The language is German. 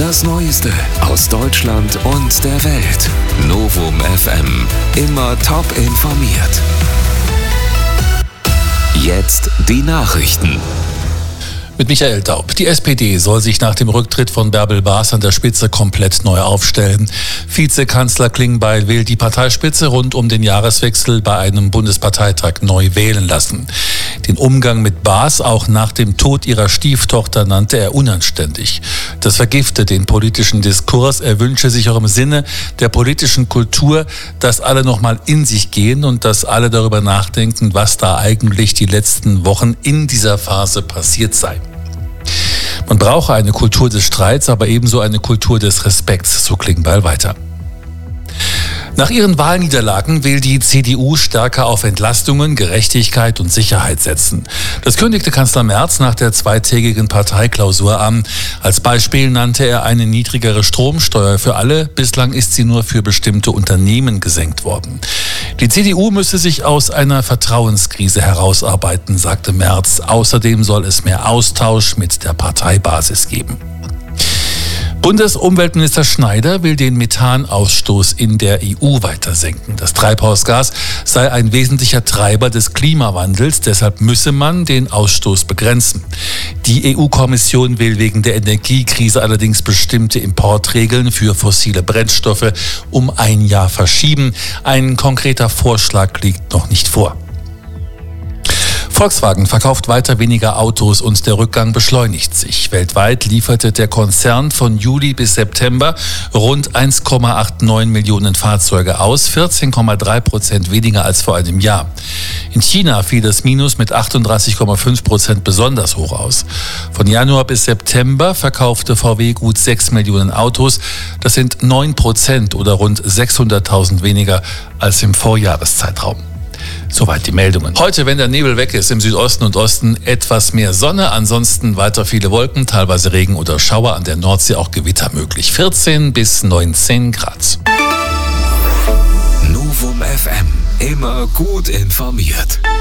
Das Neueste aus Deutschland und der Welt. Novum FM. Immer top informiert. Jetzt die Nachrichten. Mit Michael Daub. Die SPD soll sich nach dem Rücktritt von Bärbel Baas an der Spitze komplett neu aufstellen. Vizekanzler Klingbeil will die Parteispitze rund um den Jahreswechsel bei einem Bundesparteitag neu wählen lassen. Den Umgang mit Baas, auch nach dem Tod ihrer Stieftochter, nannte er unanständig. Das vergifte den politischen Diskurs. Er wünsche sich auch im Sinne der politischen Kultur, dass alle nochmal in sich gehen und dass alle darüber nachdenken, was da eigentlich die letzten Wochen in dieser Phase passiert sei. Man brauche eine Kultur des Streits, aber ebenso eine Kultur des Respekts, so Klingbeil weiter. Nach ihren Wahlniederlagen will die CDU stärker auf Entlastungen, Gerechtigkeit und Sicherheit setzen. Das kündigte Kanzler Merz nach der zweitägigen Parteiklausur an. Als Beispiel nannte er eine niedrigere Stromsteuer für alle. Bislang ist sie nur für bestimmte Unternehmen gesenkt worden. Die CDU müsse sich aus einer Vertrauenskrise herausarbeiten, sagte Merz. Außerdem soll es mehr Austausch mit der Parteibasis geben. Bundesumweltminister Schneider will den Methanausstoß in der EU weiter senken. Das Treibhausgas sei ein wesentlicher Treiber des Klimawandels, deshalb müsse man den Ausstoß begrenzen. Die EU-Kommission will wegen der Energiekrise allerdings bestimmte Importregeln für fossile Brennstoffe um ein Jahr verschieben. Ein konkreter Vorschlag liegt noch nicht vor. Volkswagen verkauft weiter weniger Autos und der Rückgang beschleunigt sich. Weltweit lieferte der Konzern von Juli bis September rund 1,89 Millionen Fahrzeuge aus, 14,3% weniger als vor einem Jahr. In China fiel das Minus mit 38,5% besonders hoch aus. Von Januar bis September verkaufte VW gut 6 Millionen Autos. Das sind 9% oder rund 600.000 weniger als im Vorjahreszeitraum. Soweit die Meldungen. Heute, wenn der Nebel weg ist, im Südosten und Osten etwas mehr Sonne, ansonsten weiter viele Wolken, teilweise Regen oder Schauer, an der Nordsee auch Gewitter möglich. 14 bis 19 Grad. Novum FM, immer gut informiert.